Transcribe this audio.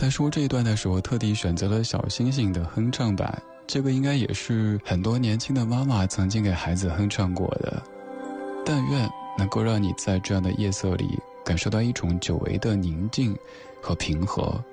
在说这一段的时候，特地选择了小星星的哼唱版，这个应该也是很多年轻的妈妈曾经给孩子哼唱过的。但愿能够让你在这样的夜色里感受到一种久违的宁静和平和。